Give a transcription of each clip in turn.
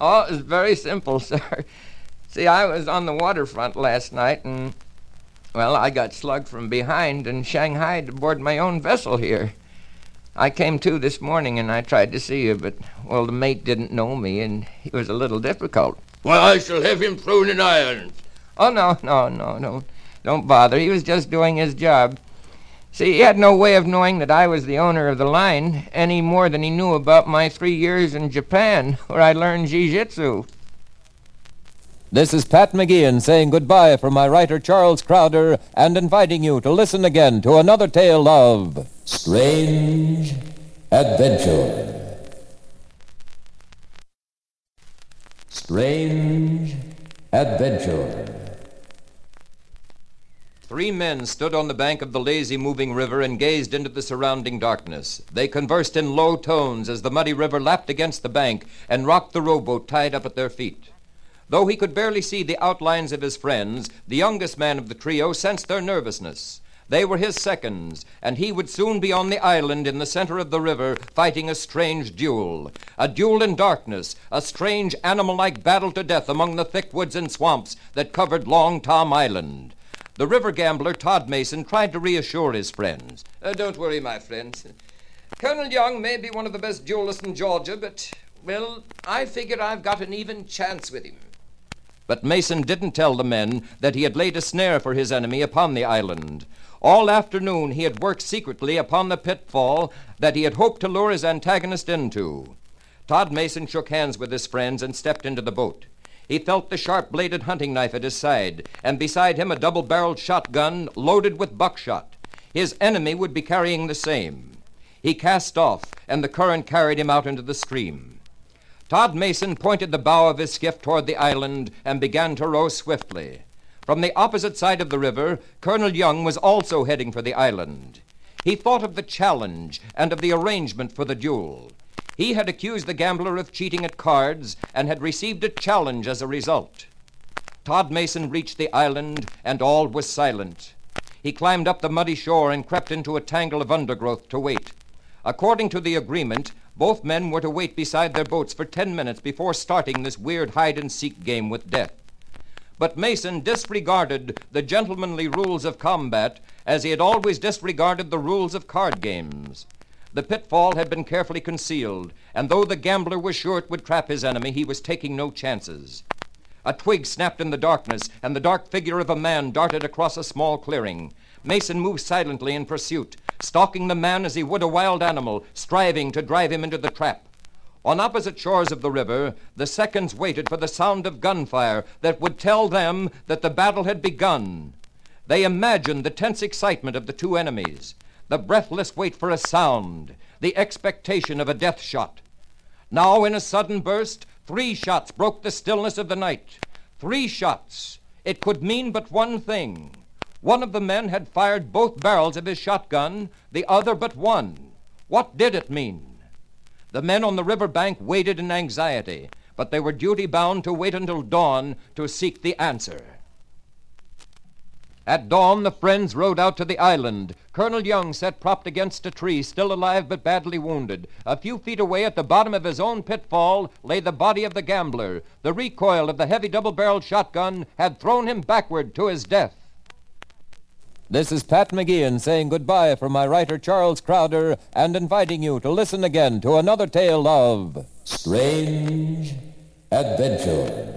Oh, it's very simple, sir. See, I was on the waterfront last night, and, well, I got slugged from behind and shanghaied aboard my own vessel here. I came to this morning, and I tried to see you, but, well, the mate didn't know me, and he was a little difficult. Well, I shall have him thrown in irons. Oh, no, don't bother. He was just doing his job. See, he had no way of knowing that I was the owner of the line, any more than he knew about my 3 years in Japan, where I learned jiu-jitsu. This is Pat McGeehan saying goodbye from my writer Charles Crowder and inviting you to listen again to another tale of strange adventure. Strange adventure. 3 men stood on the bank of the lazy moving river and gazed into the surrounding darkness. They conversed in low tones as the muddy river lapped against the bank and rocked the rowboat tied up at their feet. Though he could barely see the outlines of his friends, the youngest man of the trio sensed their nervousness. They were his seconds, and he would soon be on the island in the center of the river fighting a strange duel. A duel in darkness, a strange animal-like battle to death among the thick woods and swamps that covered Long Tom Island. The river gambler, Todd Mason, tried to reassure his friends. Don't worry, my friends. Colonel Young may be one of the best duelists in Georgia, but, well, I figure I've got an even chance with him. But Mason didn't tell the men that he had laid a snare for his enemy upon the island. All afternoon he had worked secretly upon the pitfall that he had hoped to lure his antagonist into. Todd Mason shook hands with his friends and stepped into the boat. He felt the sharp-bladed hunting knife at his side, and beside him a double-barreled shotgun loaded with buckshot. His enemy would be carrying the same. He cast off, and the current carried him out into the stream. Todd Mason pointed the bow of his skiff toward the island and began to row swiftly. From the opposite side of the river, Colonel Young was also heading for the island. He thought of the challenge and of the arrangement for the duel. He had accused the gambler of cheating at cards and had received a challenge as a result. Todd Mason reached the island, and all was silent. He climbed up the muddy shore and crept into a tangle of undergrowth to wait. According to the agreement, both men were to wait beside their boats for 10 minutes before starting this weird hide-and-seek game with death. But Mason disregarded the gentlemanly rules of combat as he had always disregarded the rules of card games. The pitfall had been carefully concealed, and though the gambler was sure it would trap his enemy, he was taking no chances. A twig snapped in the darkness, and the dark figure of a man darted across a small clearing. Mason moved silently in pursuit, stalking the man as he would a wild animal, striving to drive him into the trap. On opposite shores of the river, the seconds waited for the sound of gunfire that would tell them that the battle had begun. They imagined the tense excitement of the two enemies, the breathless wait for a sound, the expectation of a death shot. Now, in a sudden burst, 3 shots broke the stillness of the night. 3 shots. It could mean but one thing. One of the men had fired both barrels of his shotgun, the other but one. What did it mean? The men on the riverbank waited in anxiety, but they were duty-bound to wait until dawn to seek the answer. At dawn, the friends rowed out to the island. Colonel Young sat propped against a tree, still alive but badly wounded. A few feet away at the bottom of his own pitfall lay the body of the gambler. The recoil of the heavy double-barreled shotgun had thrown him backward to his death. This is Pat McGeehan saying goodbye from my writer Charles Crowder and inviting you to listen again to another tale of strange adventure.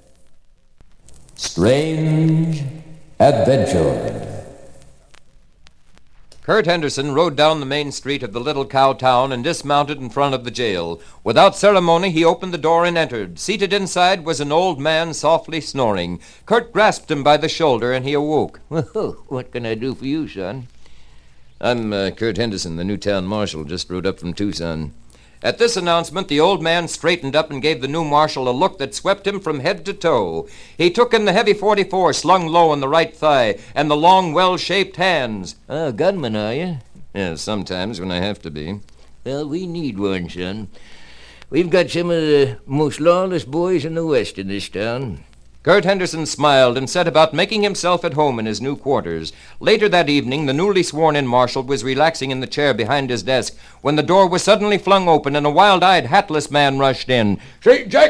Strange adventure. Kurt Henderson rode down the main street of the little cow town and dismounted in front of the jail. Without ceremony, he opened the door and entered. Seated inside was an old man softly snoring. Kurt grasped him by the shoulder, and he awoke. What can I do for you, son? I'm Kurt Henderson, the new town marshal. Just rode up from Tucson. At this announcement, the old man straightened up and gave the new marshal a look that swept him from head to toe. He took in the heavy .44 slung low on the right thigh and the long, well-shaped hands. Oh, gunman, are you? Yes, sometimes when I have to be. Well, we need one, son. We've got some of the most lawless boys in the West in this town. Kurt Henderson smiled and set about making himself at home in his new quarters. Later that evening, the newly sworn-in marshal was relaxing in the chair behind his desk when the door was suddenly flung open and a wild-eyed, hatless man rushed in. St. Jack